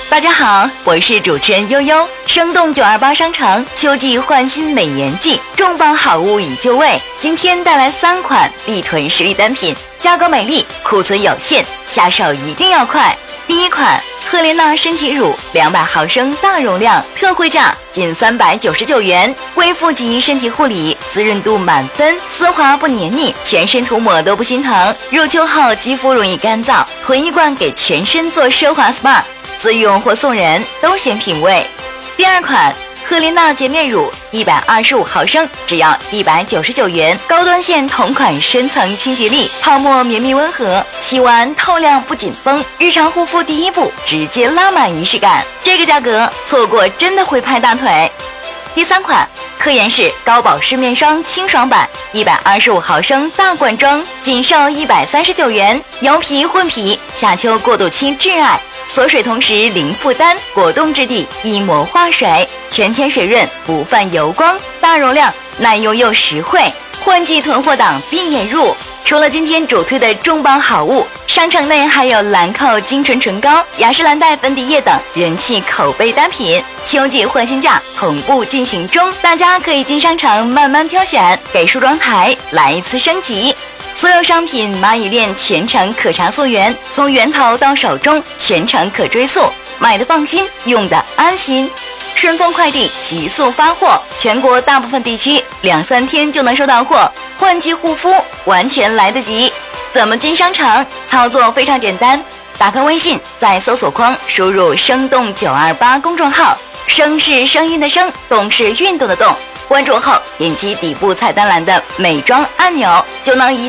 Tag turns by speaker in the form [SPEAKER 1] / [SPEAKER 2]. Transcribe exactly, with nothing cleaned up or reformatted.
[SPEAKER 1] 大家好，我是主持人悠悠。生动九二八商城秋季换新美颜季，重磅好物已就位。今天带来三款力囤实力单品，价格美丽，库存有限，下手一定要快。第一款赫莲娜身体乳两百毫升大容量，特惠价仅三百九十九元，恢复级身体护理，滋润度满分，丝滑不黏腻，全身涂抹都不心疼。入秋后肌肤容易干燥，囤一罐给全身做奢华 S P A， 自用或送人都显品味。第二款赫莲娜洁面乳一百二十五毫升，只要一百九十九元，高端线同款深层清洁力，泡沫绵密温和，洗完透亮不紧绷，日常护肤第一步直接拉满仪式感。这个价格错过真的会拍大腿。第三款科颜氏高保湿面霜清爽版一百二十五毫升大罐装，仅售一百三十九元，油皮混皮，夏秋过渡期挚爱，锁水同时零负担，果冻质地，一膜化水，全天水润，不泛油光，大容量，耐用又实惠，换季囤货档必眼入。除了今天主推的重磅好物，商城内还有兰蔻精纯唇膏、雅诗兰黛粉底液等人气口碑单品，秋季换新价同步进行中，大家可以进商城慢慢挑选，给梳妆台来一次升级。所有商品蚂蚁链全程可查溯源，从源头到手中全程可追溯，买的放心，用的安心。顺丰快递急速发货，全国大部分地区两三天就能收到货，换季护肤完全来得及。怎么进商城？操作非常简单，打开微信，在搜索框输入生动九二八公众号，声是声音的声，动是运动的动，关注后点击底部菜单栏的美妆按钮，就能一